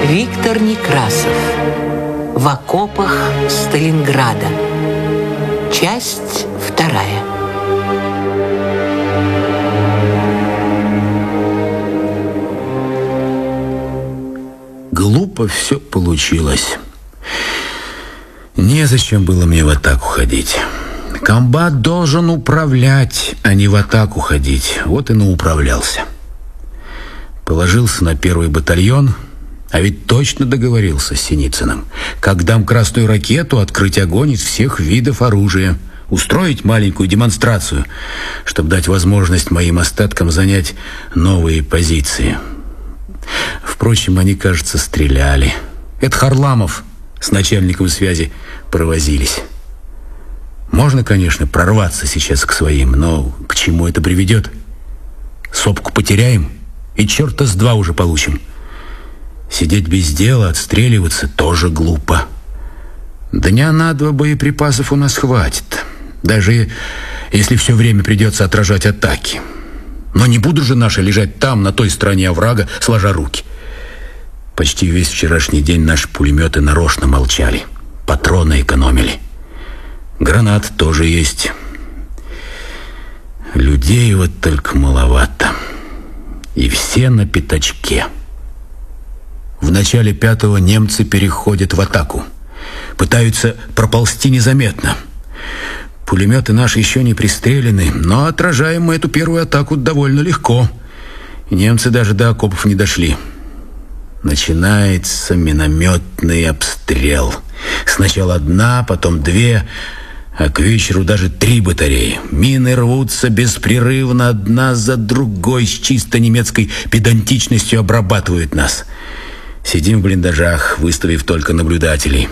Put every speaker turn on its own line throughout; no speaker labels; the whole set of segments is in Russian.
Виктор Некрасов. В окопах Сталинграда. Часть 2.
Глупо все получилось. Незачем было мне в атаку ходить. Комбат должен управлять, а не в атаку ходить. Вот и науправлялся. Положился на 1-й батальон, а ведь точно договорился с Синицыным. Как дам красную ракету, открыть огонь из всех видов оружия. Устроить маленькую демонстрацию, чтобы дать возможность моим остаткам занять новые позиции. Впрочем, они, кажется, стреляли. Это Харламов с начальником связи провозились. Можно, конечно, прорваться сейчас к своим, но к чему это приведет? Сопку потеряем, и черта с два уже получим. Сидеть без дела, отстреливаться тоже глупо. Дня на 2 боеприпасов у нас хватит, даже если все время придется отражать атаки. Но не будут же наши лежать там, на той стороне оврага, сложа руки. Почти весь вчерашний день наши пулеметы нарочно молчали, патроны экономили. Гранат тоже есть. Людей вот только маловато. И все на пятачке. В начале 5-го немцы переходят в атаку. Пытаются проползти незаметно. Пулеметы наши еще не пристрелены, но отражаем мы эту первую атаку довольно легко. И немцы даже до окопов не дошли. Начинается минометный обстрел. Сначала 1, потом 2, а к вечеру даже 3 батареи. Мины рвутся беспрерывно, одна за другой, с чисто немецкой педантичностью обрабатывают нас. Сидим в блиндажах, выставив только наблюдателей.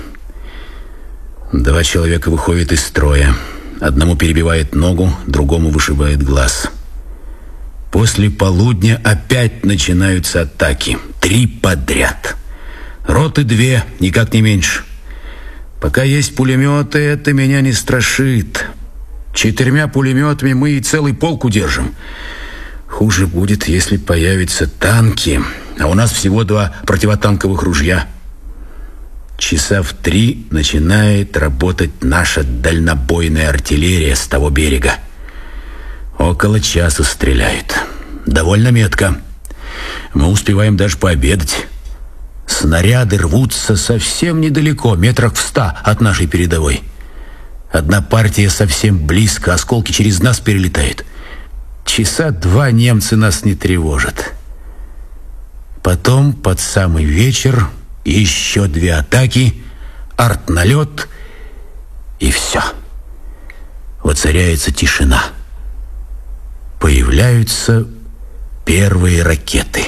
2 человека выходят из строя. Одному перебивает ногу, другому вышибает глаз. После полудня опять начинаются атаки. 3 подряд. Роты 2, никак не меньше. Пока есть пулеметы, это меня не страшит. 4 пулеметами мы и целый полк удержим. Хуже будет, если появятся танки, а у нас всего 2 противотанковых ружья. Часа в 3 начинает работать наша дальнобойная артиллерия с того берега. Около часа стреляют. Довольно метко. Мы успеваем даже пообедать. Снаряды рвутся совсем недалеко, метрах в 100 от нашей передовой. Одна партия совсем близко, осколки через нас перелетают. Часа 2 немцы нас не тревожат. Потом, под самый вечер, еще 2 атаки, артналет, и все. Воцаряется тишина. Появляются первые ракеты.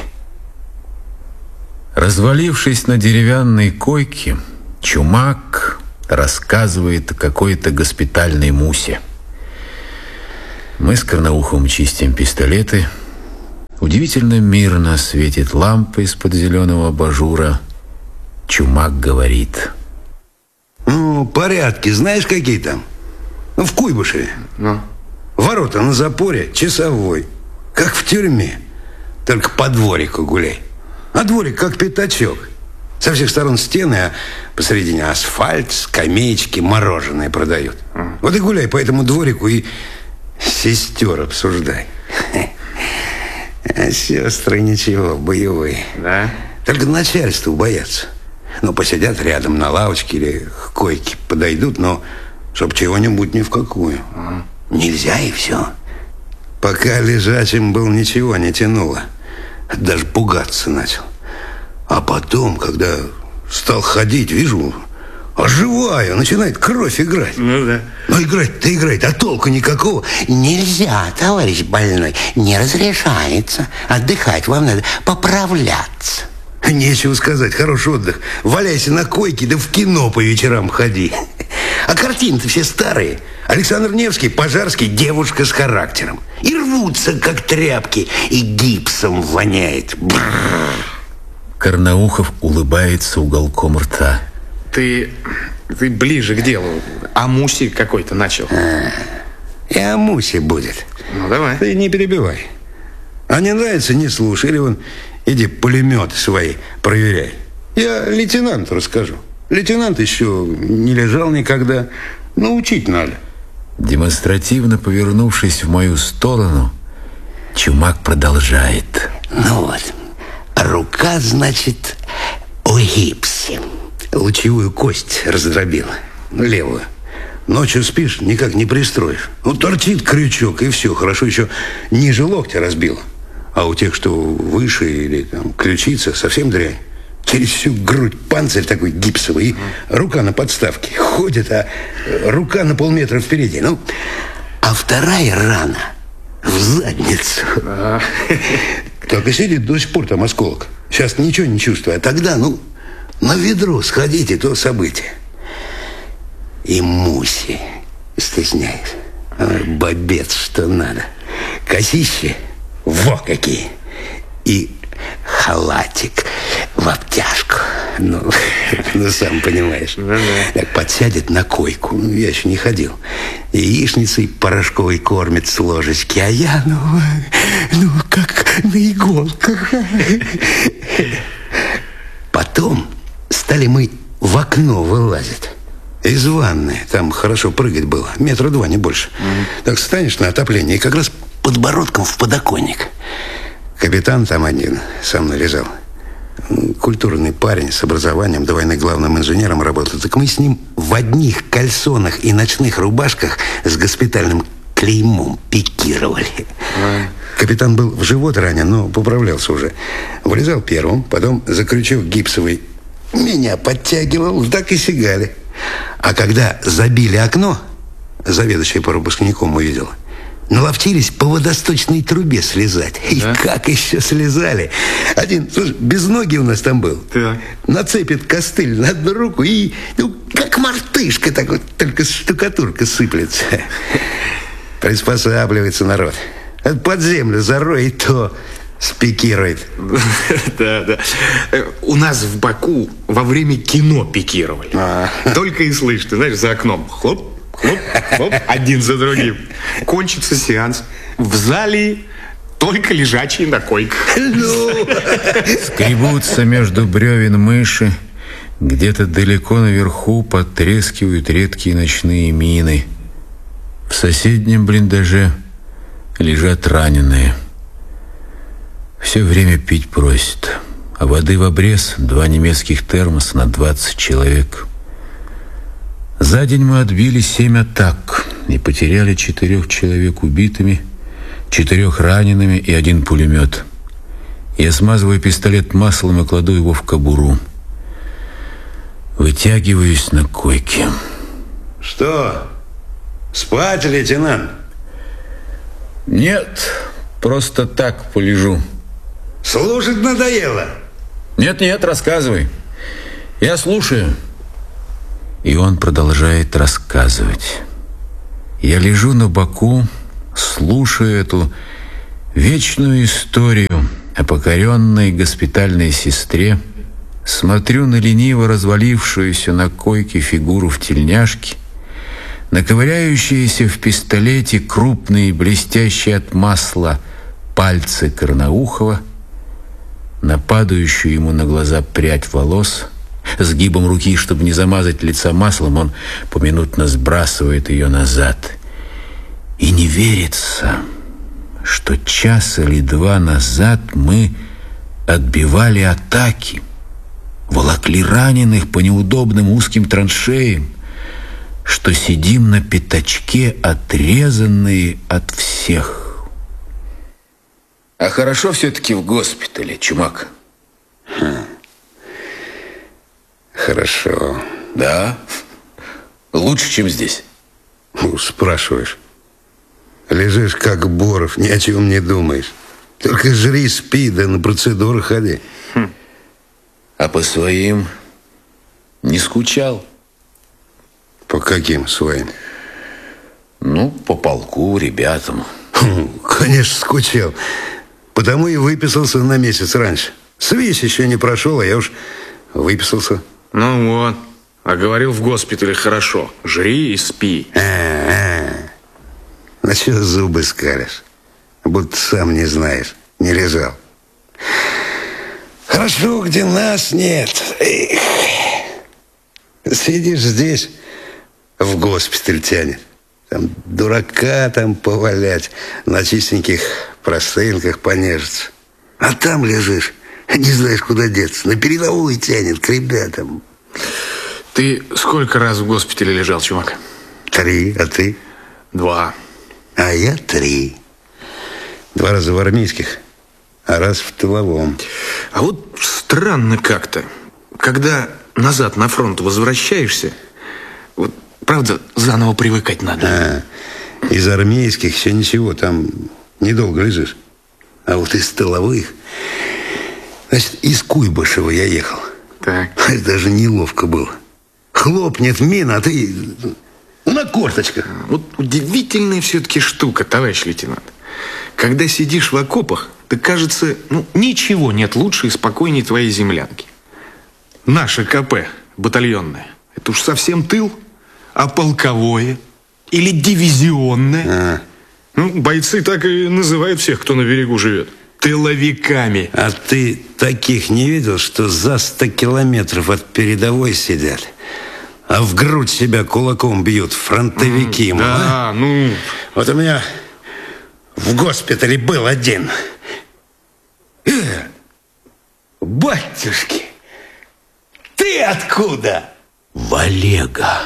Развалившись на деревянной койке, Чумак рассказывает о какой-то госпитальной мусе. Мы с Карнауховым чистим пистолеты. Удивительно мирно светит лампа из-под зеленого абажура. Чумак говорит:
Ну, порядки, знаешь, какие там? Ну, в Куйбышеве. Ворота на запоре, часовой. Как в тюрьме. Только по дворику гуляй. А дворик как пятачок. Со всех сторон стены, а посередине асфальт, скамеечки, мороженое продают. Вот и гуляй по этому дворику и сестер обсуждай. А сестры ничего, боевые.
Да?
Только начальству боятся. Ну, посидят рядом на лавочке или к койке подойдут, но чтоб чего-нибудь ни в какую. Нельзя и все. Пока лежачим был, ничего не тянуло. Даже пугаться начал. А потом, когда стал ходить, вижу, оживаю, начинает кровь играть.
Ну да.
Ну играть-то играет, а толку никакого.
Нельзя, товарищ больной, не разрешается. Отдыхать вам надо, поправляться.
Нечего сказать, хороший отдых. Валяйся на койке, да в кино по вечерам ходи. А картины-то все старые. Александр Невский, Пожарский, девушка с характером. И рвутся, как тряпки, и гипсом воняет. Бррр.
Карнаухов улыбается уголком рта.
Ты ближе к делу. О Мусе какой-то начал.
И о Мусе будет.
Ну, давай.
Ты не перебивай. А не нравится, не слушай. Или вон, иди пулеметы свои проверяй. Я лейтенанту расскажу. Лейтенант еще не лежал никогда. Научить надо.
Демонстративно повернувшись в мою сторону, Чумак продолжает.
Ну вот, рука, значит, у гипсе.
Лучевую кость раздробила. Левую. Ночью спишь, никак не пристроишь. Ну, торчит крючок, и все. Хорошо еще ниже локтя разбило. А у тех, что выше или там ключица, совсем дрянь. Через всю грудь панцирь такой гипсовый, и рука на подставке. Ходит, а рука на полметра впереди. Ну,
А вторая рана в задницу.
так и сидит до сих пор там осколок. Сейчас ничего не чувствую. А тогда, ну, на ведро сходите, то событие.
И Муси стесняюсь. Бобец, что надо. Косище, во какие. И халатик в обтяжку.
Ну, сам понимаешь. Так подсядет на койку. Ну, я еще не ходил. Яичницей порошковой кормит с ложечки. А я, ну как на иголках. Потом стали мы в окно вылазить. Из ванны. Там хорошо прыгать было. 2 метра, не больше. Так встанешь на отопление и как раз подбородком в подоконник. Капитан там один со мной лежал. Культурный парень с образованием, до войны главным инженером работал. Так мы с ним в одних кальсонах и ночных рубашках с госпитальным клеймом пикировали. Капитан был в живот ранен, но поправлялся уже. Вылезал первым, потом за крючок гипсовый меня подтягивал, так и сигали. А когда забили окно, заведующий по выпускникам увидел, наловчились по водосточной трубе слезать. И как еще слезали. Один, слушай, без ноги у нас там был.
Так.
Нацепит костыль на одну руку и, ну, как мартышка, так вот, только штукатурка сыплется. Приспосабливается народ. Под землю зароет, то спикирует.
Да. У нас в Баку во время кино пикировали. Только и слышь, ты знаешь, за окном. Хлоп, хлоп, хлоп, один за другим. Кончится сеанс. В зале только лежачие на койках.
Скребутся между бревен мыши. Где-то далеко наверху потрескивают редкие ночные мины. В соседнем блиндаже лежат раненые. Все время пить просит. А воды в обрез 2 немецких термоса на 20 человек. За день мы отбили 7 атак и потеряли 4 человек убитыми, 4 ранеными и 1 пулемет. Я смазываю пистолет маслом и кладу его в кобуру. Вытягиваюсь на койке.
Что? Спать, лейтенант?
Нет, просто так полежу.
Слушать надоело.
Нет, рассказывай. Я слушаю. И он продолжает рассказывать. Я лежу на боку, слушаю эту вечную историю о покоренной госпитальной сестре, смотрю на лениво развалившуюся на койке фигуру в тельняшке, на ковыряющиеся в пистолете крупные, блестящие от масла пальцы Карнаухова, на падающую ему на глаза прядь волос. Сгибом руки, чтобы не замазать лица маслом, он поминутно сбрасывает ее назад. И не верится, что час или 2 назад мы отбивали атаки, волокли раненых по неудобным узким траншеям, что сидим на пятачке, отрезанные от всех. А хорошо все-таки в госпитале, Чумак.
Хорошо.
Да? Лучше, чем здесь.
Ну, спрашиваешь. Лежишь как Боров, ни о чем не думаешь. Только жри, спи, да на процедуры ходи.
А по своим не скучал?
По каким своим?
Ну, по полку, ребятам.
Конечно, скучал. Потому и выписался на месяц раньше. Связь еще не прошел, а я уж выписался.
Ну вот. А говорил, в госпитале хорошо. Жри и спи.
На что зубы скалишь? Будто сам не знаешь. Не лежал. Хорошо, где нас нет. Эх. Сидишь здесь, в госпиталь тянет. Там дурака там повалять, на чистеньких простынках понежиться. А там лежишь, не знаешь, куда деться. На передовую тянет к ребятам.
Ты сколько раз в госпитале лежал, чувак?
3, а ты?
2.
А я 3. 2 раза в армейских, а раз в тыловом.
А вот странно как-то, когда назад на фронт возвращаешься, вот, правда, заново привыкать надо.
Из армейских все ничего, там недолго лежишь. А вот из тыловых, значит, из Куйбышева я ехал.
Так.
Даже неловко было. Хлопнет мина, а ты на корточках.
Вот удивительная все-таки штука, товарищ лейтенант. Когда сидишь в окопах, то кажется, ничего нет лучше и спокойнее твоей землянки. Наше КП батальонное, это уж совсем тыл. А полковое или дивизионное? Бойцы так и называют всех, кто на берегу живет. Тыловиками.
А ты таких не видел, что за 100 километров от передовой сидят, а в грудь себя кулаком бьют фронтовики?
Да,
Вот у меня в госпитале был один. Батюшки, ты откуда?
Валега.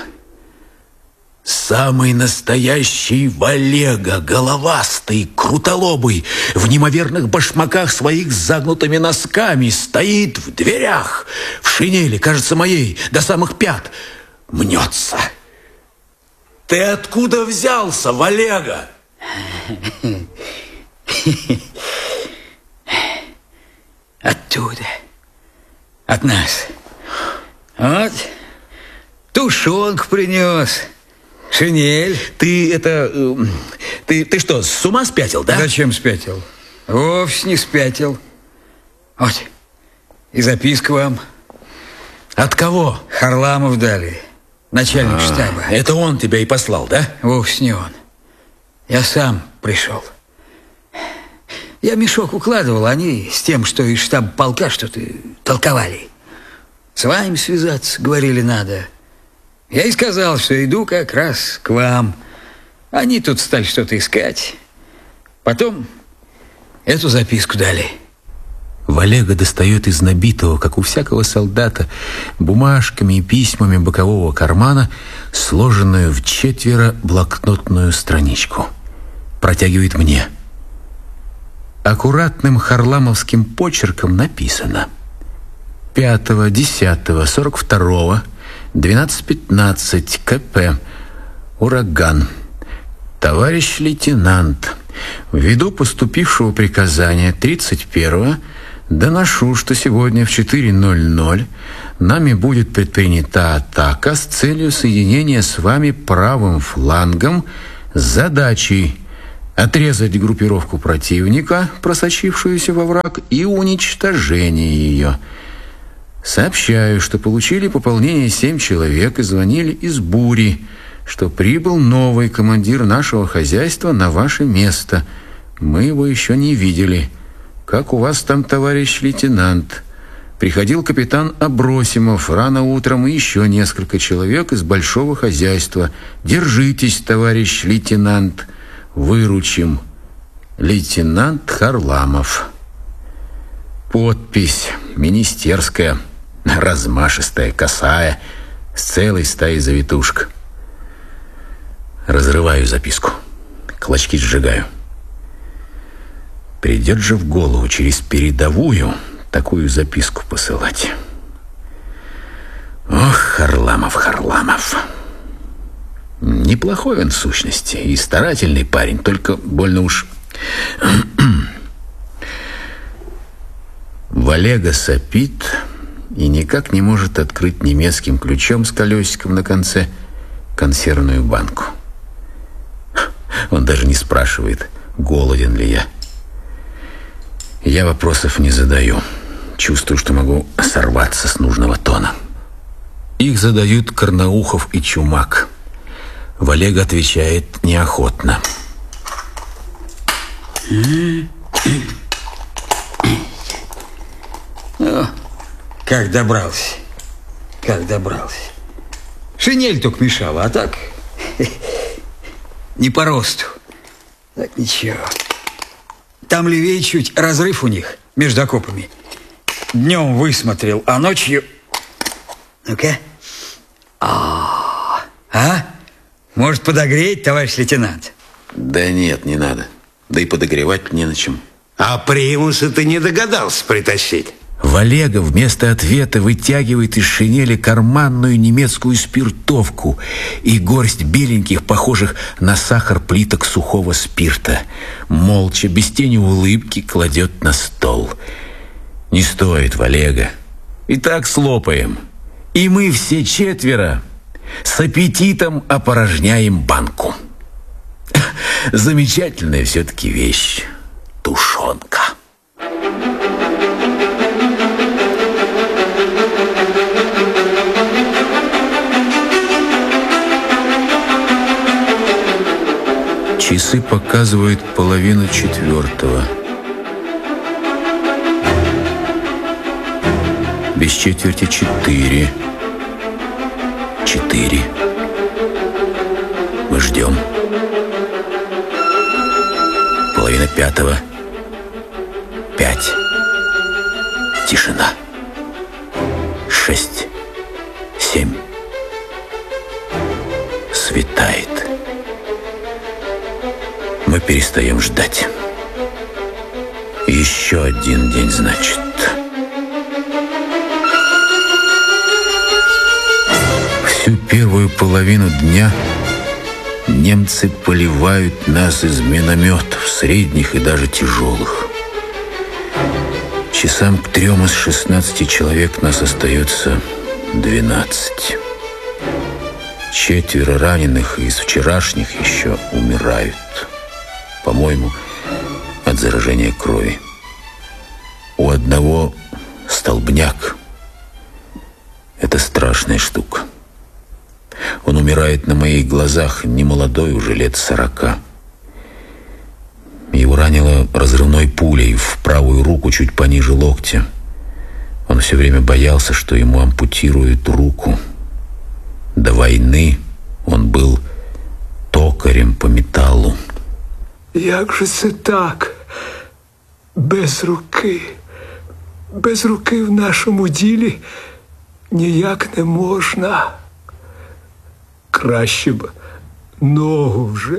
Самый настоящий Валега, головастый, крутолобый, в неимоверных башмаках своих с загнутыми носками, стоит в дверях, в шинели, кажется, моей, до самых пят, мнется. Ты откуда взялся, Валега?
Оттуда. От нас. Вот. Тушенку принес. Шинель.
Ты что, с ума спятил, да?
Зачем спятил? Вовсе не спятил. Вот. И записка вам.
От кого?
Харламов дали. Начальник штаба.
Это он тебя и послал, да?
Вовсе не он. Я сам пришел. Я мешок укладывал, они с тем, что из штаба полка что-то толковали. С вами связаться, говорили, надо. Я и сказал, что иду как раз к вам. Они тут стали что-то искать. Потом эту записку дали.
Валега достает из набитого, как у всякого солдата, бумажками и письмами бокового кармана сложенную в 4 блокнотную страничку. Протягивает мне. Аккуратным харламовским почерком написано: 5.10.42 12:15 КП. Ураган. Товарищ лейтенант, ввиду поступившего приказания 31-го доношу, что сегодня в 4:00 нами будет предпринята атака с целью соединения с вами правым флангом с задачей отрезать группировку противника, просочившуюся во враг, и уничтожение ее. Сообщаю, что получили пополнение 7 человек и звонили из Бури, что прибыл новый командир нашего хозяйства на ваше место. Мы его еще не видели. Как у вас там, товарищ лейтенант? Приходил капитан Абросимов рано утром и еще несколько человек из большого хозяйства. Держитесь, товарищ лейтенант. Выручим. Лейтенант Харламов. Подпись министерская, размашистая, косая, с целой стаей завитушек. Разрываю записку, клочки сжигаю. Придет же в голову через передовую такую записку посылать. Ох, Харламов. Неплохой он в сущности и старательный парень, только больно уж... Валега сопит и никак не может открыть немецким ключом с колесиком на конце консервную банку. Он даже не спрашивает, голоден ли я. Я вопросов не задаю. Чувствую, что могу сорваться с нужного тона. Их задают Карнаухов и Чумак. Валега отвечает неохотно.
Как добрался. Как добрался. Шинель только мешала, а так не по росту. Так ничего. Там левее чуть разрыв у них между окопами. Днем высмотрел, а ночью... Ну-ка. А? Может, подогреть, товарищ лейтенант?
Да нет, не надо. Да и подогревать не на чем.
А примуса ты не догадался притащить?
Валега вместо ответа вытягивает из шинели карманную немецкую спиртовку и горсть беленьких, похожих на сахар плиток сухого спирта. Молча, без тени улыбки, кладет на стол. Не стоит, Валега. И так слопаем. И мы все четверо с аппетитом опорожняем банку. Замечательная все-таки вещь. Тушенка. Часы показывают 3:30. Без четверти 4. 4. Мы ждем. 4:30. 5. Тишина. 6. 7. Светает. Мы перестаем ждать. Еще один день, значит. Всю первую половину дня немцы поливают нас из минометов, средних и даже тяжелых. Часам к 3 из 16 человек нас остается 12. 4 раненых из вчерашних еще умирают. По-моему, от заражения крови. У одного столбняк. Это страшная штука. Он умирает на моих глазах, немолодой, уже лет 40. Его ранило разрывной пулей в правую руку чуть пониже локтя. Он все время боялся, что ему ампутируют руку. До войны он был токарем по металлу.
Як же це так? Без руки. Без руки в нашому ділі ніяк не можна. Краще б ногу вже.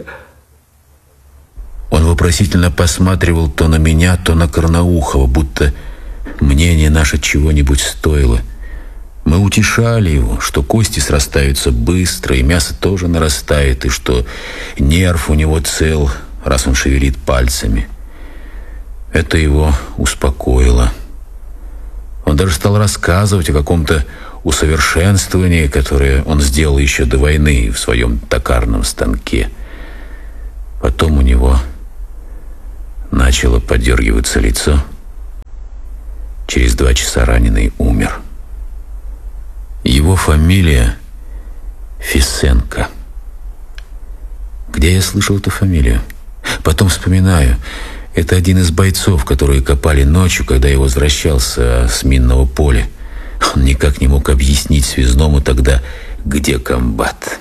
Он вопросительно посматривал то на меня, то на Карнаухова, будто мнение наше чего-нибудь стоило. Мы утешали его, что кости срастаются быстро, и мясо тоже нарастает, и что нерв у него цел, раз он шевелит пальцами. Это его успокоило. Он даже стал рассказывать о каком-то усовершенствовании, которое он сделал еще до войны в своем токарном станке. Потом у него начало подергиваться лицо. Через 2 часа раненый умер. Его фамилия Фисенко. Где я слышал эту фамилию? Потом вспоминаю. Это один из бойцов, которые копали ночью, когда я возвращался с минного поля. Он никак не мог объяснить связному тогда, где комбат.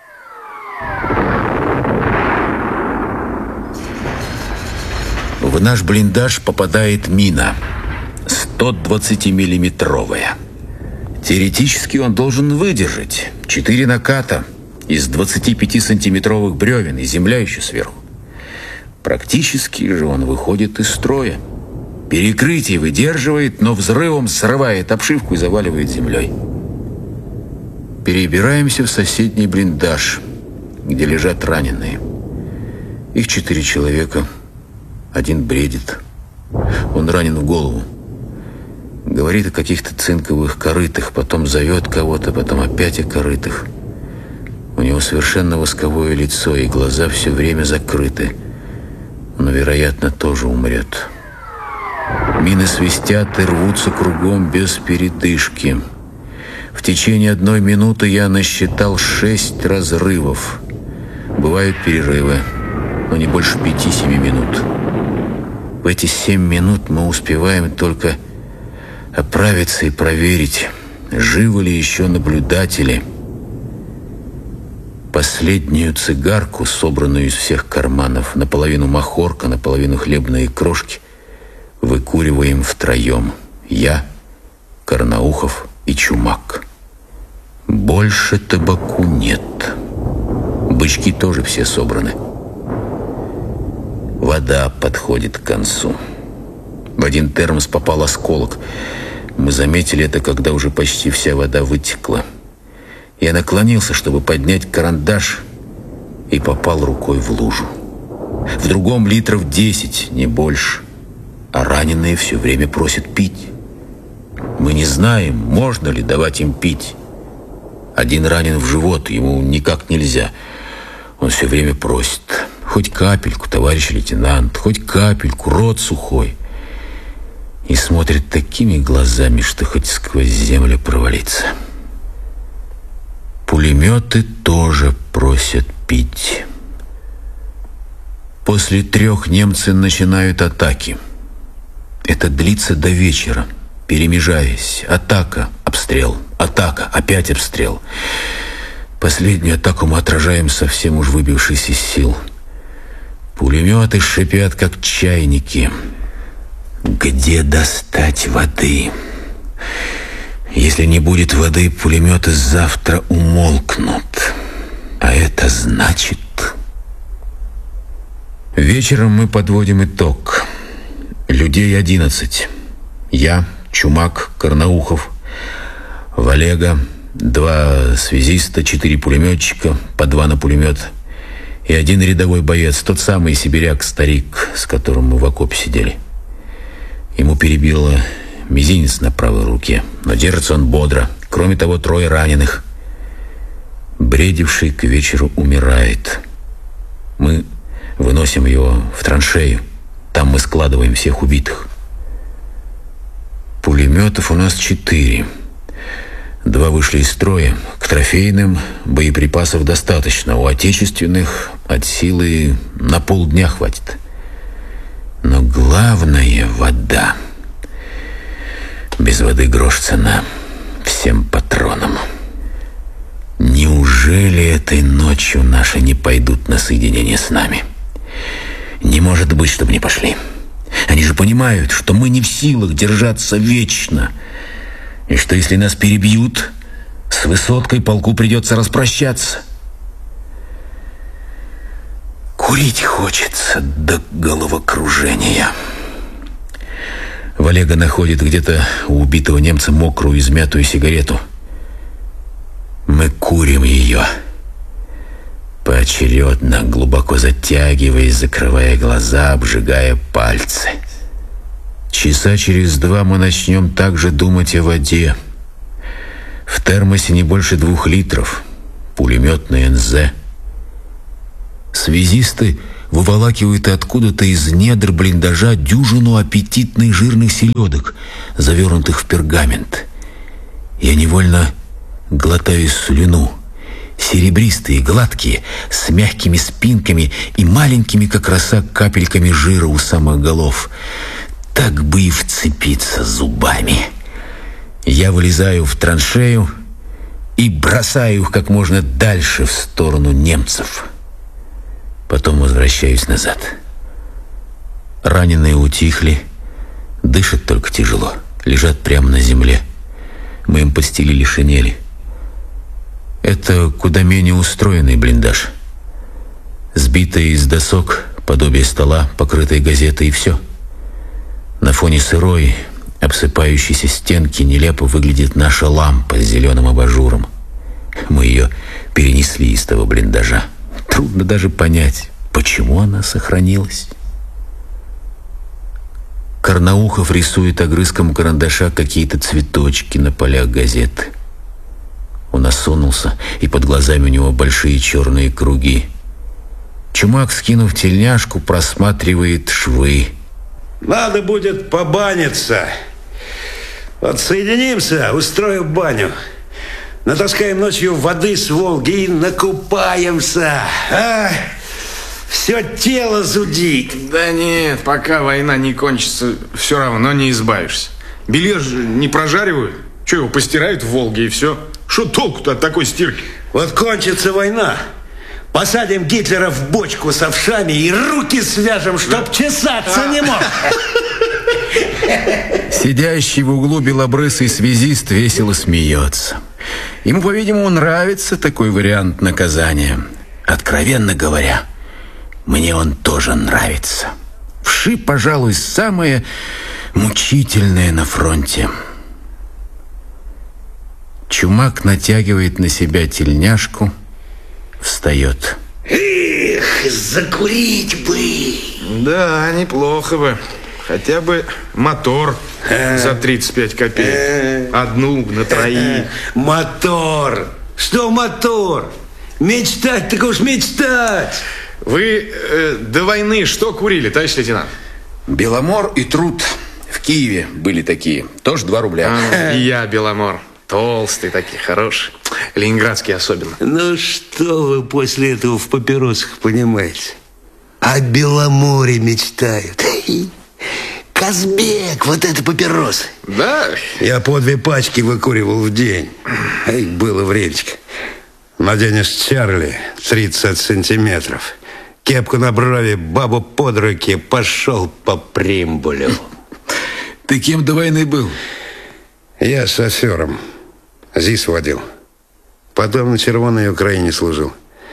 В наш блиндаж попадает мина 120-миллиметровая. Теоретически он должен выдержать 4 наката из 25-сантиметровых бревен и земля еще сверху. Практически же он выходит из строя. Перекрытие выдерживает, но взрывом срывает обшивку и заваливает землей. Перебираемся в соседний блиндаж, где лежат раненые. Их 4 человека. Один бредит. Он ранен в голову. Говорит о каких-то цинковых корытах, потом зовет кого-то, потом опять о корытах. У него совершенно восковое лицо, и глаза все время закрыты. Но, вероятно, тоже умрет. Мины свистят и рвутся кругом без передышки. В течение 1 минуты я насчитал 6 разрывов. Бывают перерывы, но не больше 5-7 минут. В эти 7 минут мы успеваем только оправиться и проверить, живы ли еще наблюдатели. Последнюю цигарку, собранную из всех карманов, наполовину махорка, наполовину хлебные крошки, выкуриваем втроем. Я, Карнаухов и Чумак. Больше табаку нет. Бычки тоже все собраны. Вода подходит к концу. В один термос попал осколок. Мы заметили это, когда уже почти вся вода вытекла. Я наклонился, чтобы поднять карандаш, и попал рукой в лужу. В другом литров 10, не больше. А раненые все время просят пить. Мы не знаем, можно ли давать им пить. Один ранен в живот, ему никак нельзя. Он все время просит: хоть капельку, товарищ лейтенант, хоть капельку, рот сухой. И смотрит такими глазами, что хоть сквозь землю провалиться. Пулеметы тоже просят пить. После 3 немцы начинают атаки. Это длится до вечера, перемежаясь. Атака, обстрел, атака, опять обстрел. Последнюю атаку мы отражаем совсем уж выбившись из сил. Пулеметы шипят, как чайники. Где достать воды? Если не будет воды, пулеметы завтра умолкнут. А это значит... Вечером мы подводим итог. Людей 11. Я, Чумак, Карнаухов, Валега, 2 связиста, 4 пулеметчика, по 2 на пулемет, и 1 рядовой боец, тот самый сибиряк-старик, с которым мы в окопе сидели. Ему перебило мизинец на правой руке, но держится он бодро. Кроме того, 3 раненых. Бредивший к вечеру умирает. Мы выносим его в траншею. Там мы складываем всех убитых. Пулеметов у нас 4. 2 вышли из строя. К трофейным боеприпасов достаточно. У отечественных от силы на полдня хватит. Но главное — вода. Без воды грош цена всем патронам. Неужели этой ночью наши не пойдут на соединение с нами? Не может быть, чтобы не пошли. Они же понимают, что мы не в силах держаться вечно, и что если нас перебьют, с высоткой полку придется распрощаться. Курить хочется до головокружения. Валега находит где-то у убитого немца мокрую измятую сигарету. Мы курим ее, поочередно, глубоко затягиваясь, закрывая глаза, обжигая пальцы. Часа через 2 мы начнем также думать о воде. В термосе не больше 2 литров. Пулеметный НЗ. Связисты выволакивают откуда-то из недр блиндажа дюжину аппетитных жирных селедок, завернутых в пергамент. Я невольно глотаю слюну. Серебристые, гладкие, с мягкими спинками и маленькими, как роса, капельками жира у самых голов. Так бы и вцепиться зубами. Я вылезаю в траншею и бросаю их как можно дальше в сторону немцев. Потом возвращаюсь назад. Раненые утихли, дышат только тяжело, лежат прямо на земле. Мы им постелили шинели. Это куда менее устроенный блиндаж. Сбитая из досок, подобие стола, покрытая газетой, и все. На фоне сырой, обсыпающейся стенки нелепо выглядит наша лампа с зеленым абажуром. Мы ее перенесли из того блиндажа. Трудно даже понять, почему она сохранилась. Карнаухов рисует огрызком карандаша какие-то цветочки на полях газеты. Он осунулся, и под глазами у него большие черные круги. Чумак, скинув тельняшку, просматривает швы.
Надо будет побаниться. Вот соединимся, устрою баню. Натаскаем ночью воды с Волги и накупаемся. Все тело зудит.
Да нет, пока война не кончится, все равно не избавишься. Белье же не прожаривают. Что, его постирают в Волге и все? Что толку-то от такой стирки?
Вот кончится война, посадим Гитлера в бочку с овшами и руки свяжем, чтоб чесаться не мог.
Сидящий в углу белобрысый связист весело смеется. Ему, по-видимому, нравится такой вариант наказания. Откровенно говоря, мне он тоже нравится. Вши, пожалуй, самое мучительное на фронте. Чумак натягивает на себя тельняшку, встает.
Эх, закурить бы.
Да, неплохо бы. Хотя бы мотор за 35 копеек. Одну на троих.
Мотор. Что мотор? Мечтать, так уж мечтать.
Вы до войны что курили, товарищ лейтенант?
Беломор и Труд. В Киеве были такие. Тоже 2 рубля.
И я Беломор. Толстые такие, хорошие. Ленинградские особенно.
Ну что вы после этого в папиросах понимаете? О Беломоре мечтают. Казбек, вот это папиросы.
Да?
Я по 2 пачки выкуривал в день. Эй, было времечко. Наденешь Чарли 30 сантиметров, кепку на брови, бабу под руки, пошел по Примбулю.
Ты кем до войны был?
Я шофером. ЗИС водил. Потом на Червоной Украине служил.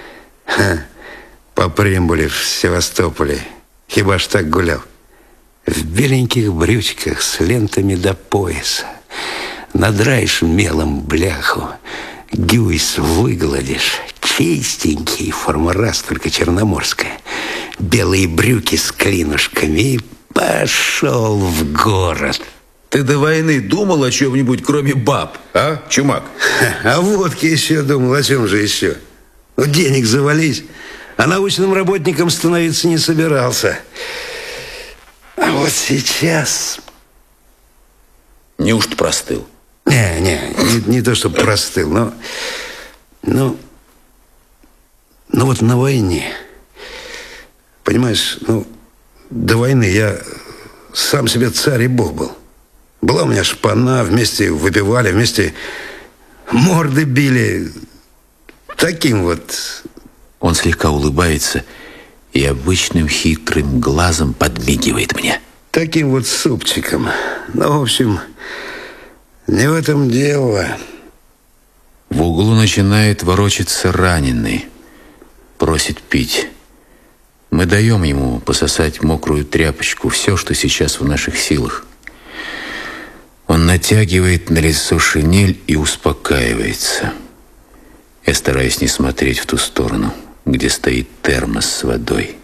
По Примбуле в Севастополе. Хиба ж так гулял. В беленьких брючках с лентами до пояса. Надраешь мелом бляху, гюйс выгладишь. Чистенький, форма раз, только черноморская. Белые брюки с клинушками. И пошел в город.
Ты до войны думал о чем-нибудь, кроме баб, а, Чумак?
А водки еще думал, о чем же еще? Ну, денег завались, а научным работником становиться не собирался. А вот сейчас...
Неужто простыл?
Не то, что простыл, но вот на войне, понимаешь, до войны я сам себе царь и бог был. Была у меня шпана, вместе выпивали, вместе морды били. Таким вот.
Он слегка улыбается и обычным хитрым глазом подмигивает мне.
Таким вот супчиком. Ну, в общем, не в этом дело.
В углу начинает ворочаться раненый. Просит пить. Мы даем ему пососать мокрую тряпочку, все, что сейчас в наших силах. Он натягивает на лицо шинель и успокаивается. Я стараюсь не смотреть в ту сторону, где стоит термос с водой.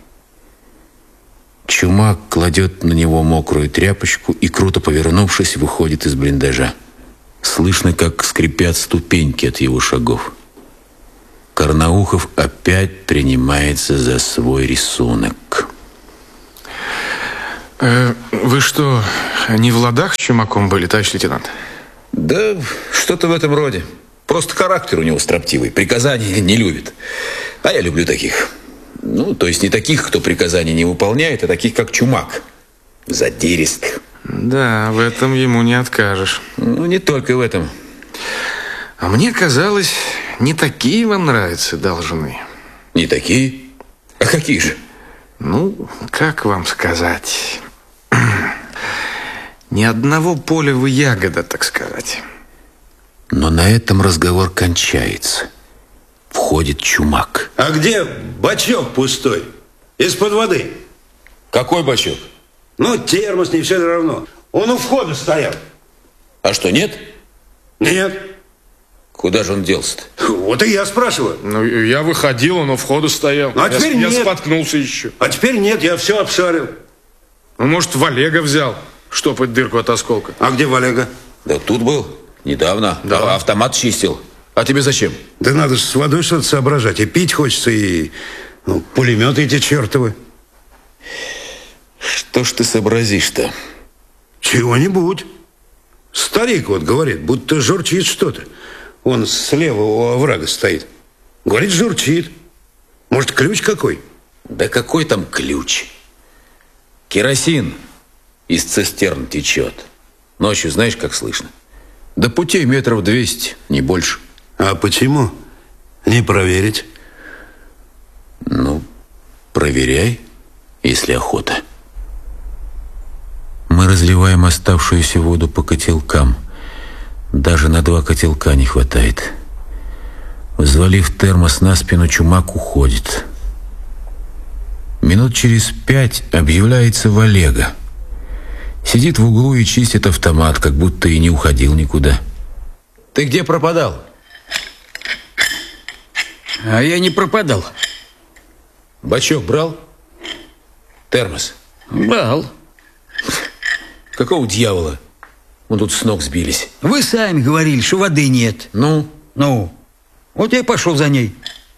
Чумак кладет на него мокрую тряпочку и, круто повернувшись, выходит из блиндажа. Слышно, как скрипят ступеньки от его шагов. Карнаухов опять принимается за свой рисунок.
Вы что, не в ладах с Чумаком были, товарищ лейтенант?
Да, что-то в этом роде. Просто характер у него строптивый, приказаний не любит. А я люблю таких. То есть не таких, кто приказаний не выполняет, а таких, как Чумак. Задиристых.
Да, в этом ему не откажешь.
Не только в этом.
А мне казалось, не такие вам нравятся должны.
Не такие? А какие же?
Как вам сказать? Ни одного поля вы ягода, так сказать.
Но на этом разговор кончается. Входит Чумак.
А где бачок пустой? Из-под воды.
Какой бачок?
Термос, не все равно. Он у входа стоял.
А что, нет?
Нет.
Куда же он делся-то?
Вот и я спрашиваю.
Я выходил, он у входа стоял.
А теперь нет.
Я споткнулся еще.
А теперь нет, я все обшарил.
Может, Валега взял штопать дырку от осколка.
А где Валега?
Да тут был. Недавно.
Да.
Автомат чистил. А тебе зачем?
Да надо же с водой что-то соображать. И пить хочется, и пулеметы эти чертовы.
Что ж ты сообразишь-то?
Чего-нибудь. Старик вот говорит, будто журчит что-то. Он слева у оврага стоит. Говорит, журчит. Может, ключ какой?
Да какой там ключ? Керосин из цистерн течет. Ночью знаешь, как слышно? До путей метров 200, не больше.
А почему? Не проверить?
Ну, проверяй, если охота. Мы разливаем оставшуюся воду по котелкам. Даже на 2 котелка не хватает. Взвалив термос на спину, Чумак уходит. Минут через 5 объявляется Валега. Сидит в углу и чистит автомат, как будто и не уходил никуда. Ты где пропадал?
А я не пропадал.
Бачок брал? Термос?
Брал.
Какого дьявола? Мы тут с ног сбились.
Вы сами говорили, что воды нет.
Ну?
Ну, вот я и пошел за ней.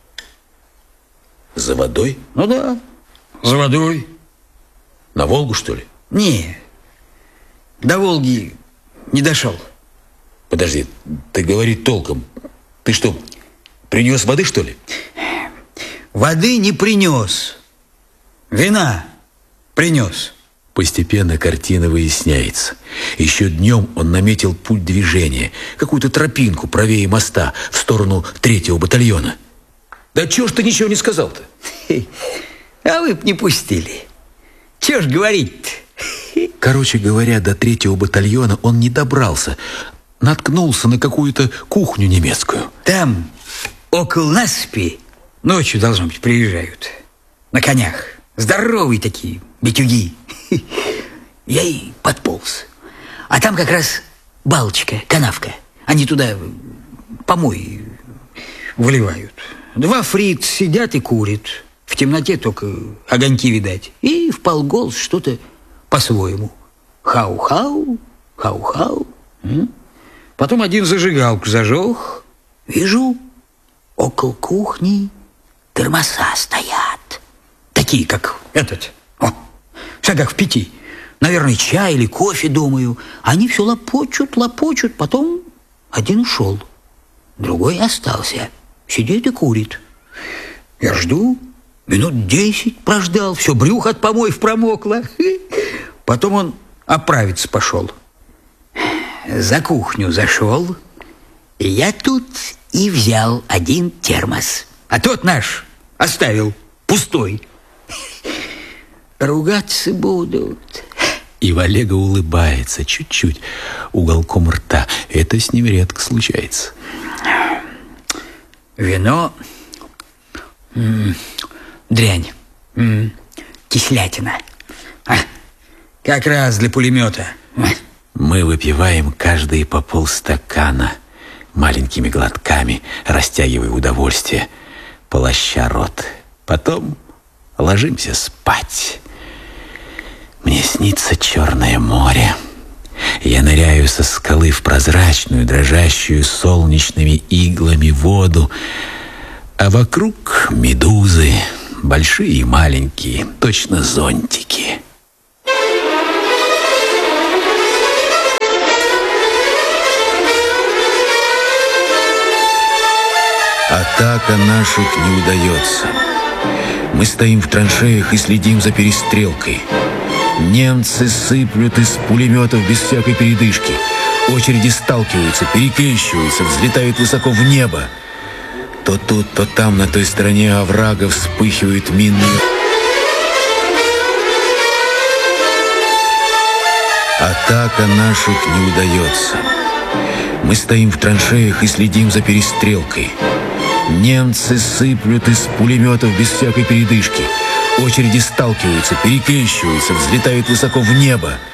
За водой?
Ну да, за водой.
На Волгу, что ли?
Не, до Волги не дошел.
Подожди, ты говори толком. Ты что, принес воды, что ли?
Воды не принес. Вина принес.
Постепенно картина выясняется. Еще днем он наметил путь движения, какую-то тропинку правее моста в сторону 3-го батальона. Да чего ж ты ничего не сказал-то?
А вы б не пустили. Чего ж говорить-то?
Короче говоря, до 3-го батальона он не добрался. Наткнулся на какую-то кухню немецкую.
Там, около насыпи, ночью, должно быть, приезжают. На конях. Здоровые такие битюги. Я и подполз. А там как раз балочка, канавка. Они туда помой выливают. 2 фрица сидят и курят. В темноте только огоньки видать. И вполголоса что-то по-своему. Хау-хау, хау-хау. Потом один зажигалку зажег. Вижу, около кухни термоса стоят. Такие, как этот. О, в шагах в 5. Наверное, чай или кофе, думаю. Они все лопочут, лопочут. Потом один ушел. Другой остался. Сидит и курит. Я жду. Минут 10 прождал. Все брюхо от помоев промокло. Потом он оправиться пошел. За кухню зашел. И я тут и взял один термос. А тот наш оставил пустой. Ругаться будут.
И Валега улыбается чуть-чуть, уголком рта. Это с ним редко случается.
Вино. Дрянь. Кислятина. Как раз для пулемета.
Мы выпиваем каждый по полстакана, маленькими глотками, растягивая удовольствие, полоща рот. Потом ложимся спать. Мне снится Черное море. Я ныряю со скалы в прозрачную, дрожащую солнечными иглами воду, а вокруг медузы, большие и маленькие, точно зонтики. Атака наших не удается. Мы стоим в траншеях и следим за перестрелкой. Немцы сыплют из пулеметов без всякой передышки. Очереди сталкиваются, перекрещиваются, взлетают высоко в небо. То тут, то там, на той стороне оврага вспыхивают минные. Атака наших не удается. Мы стоим в траншеях и следим за перестрелкой. Немцы сыплют из пулеметов без всякой передышки. Очереди сталкиваются, перекрещиваются, взлетают высоко в небо.